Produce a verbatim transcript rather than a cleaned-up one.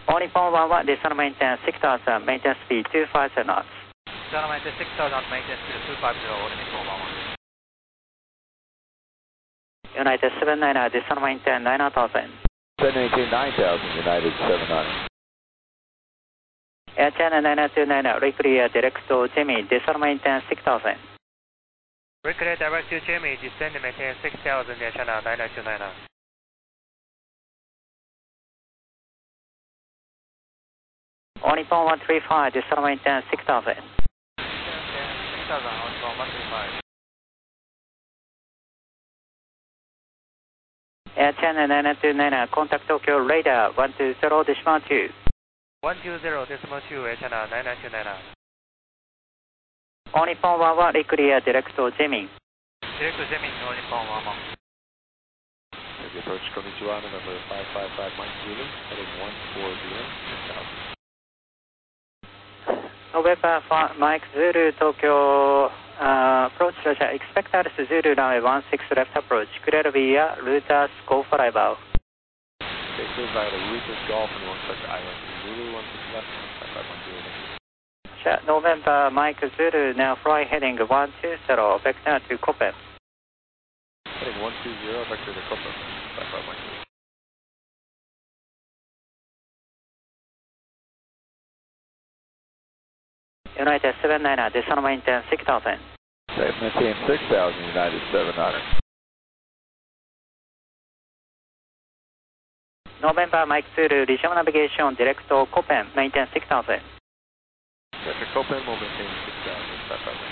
All Nippon one one, descend maintain six thousand, maintain speed two five zero knots. Descend maintain six thousand, maintain speed two five zero, All Nippon one one. United seven nine nine, descend maintain nine thousand. Descend maintain nine thousand, United seven nine. Air China nine two nine, reclear direct to Jimmy, descend maintain six thousand. Reclear direct to Jimmy, descend maintain six thousand, Air China nine two nine. All Nippon one three five, descend maintain six thousand. six thousand, All Nippon one three five. Air China nine two nine, contact Tokyo radar one two zero decimal two. one two zero decimal two, Air China nine two nine. All Nippon one one, reclear direct to Jimmy. Direct to Jimmy, All Nippon one one. Heavy approach Konnichiwa, November five five five Mike Zulu, heading one four zero, six thousand. November five, Mike Zulu, Tokyo, uh, approach Russia. Expect Alice Zulu, runway one six left approach. Clear via Reuters, go for arrival. Okay, cleared via the Reuters Golf and one such island. Zulu, one six left, five five one zero. November, Mike Zulu, now fly heading one two zero, vector to Koppen. Heading one two zero, vector to Koppen, five five one zero. United seven nine, descend maintain six thousand. Descend maintain six thousand, United seven nine. November, Mike Zulu, resume navigation, direct to Koppen, maintain six thousand. Vector Koppen will maintain six thousand, five five one zero.